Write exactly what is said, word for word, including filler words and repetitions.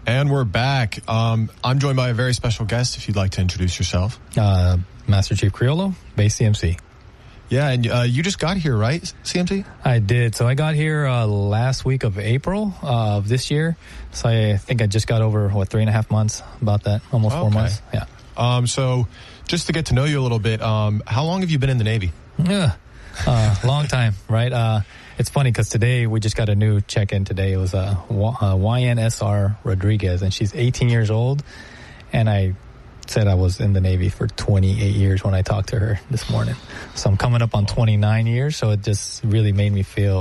And we're back. Um, I'm joined by a very special guest, if you'd like to introduce yourself. Uh, Master Chief Criollo, base C M C. Yeah, and uh, you just got here, right, C M C? I did. So I got here uh, last week of April uh, of this year. So I think I just got over, what, three and a half months, about that, almost okay. four months. Yeah. Um, so just to get to know you a little bit, um, how long have you been in the Navy? Yeah, uh, long time, right? Uh, it's funny because today we just got a new check-in today. It was uh, uh, Y N S R Rodriguez, and she's eighteen years old. And I said I was in the Navy for twenty-eight years when I talked to her this morning. So I'm coming up on twenty-nine years, so it just really made me feel